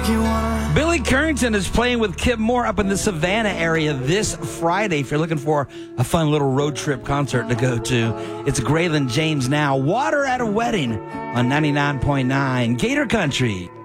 Billy Currington is playing with Kip Moore up in the Savannah area this Friday. If you're looking for a fun little road trip concert to go to, it's Graylin James now. Water at a Wedding on 99.9 Gator Country.